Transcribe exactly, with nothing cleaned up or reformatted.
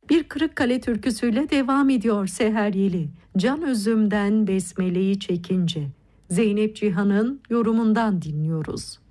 Bir Kırıkkale türküsüyle devam ediyor Seher Yeli. Can Özüm'den Besmele'yi çekince. Zeynep Cihan'ın yorumundan dinliyoruz.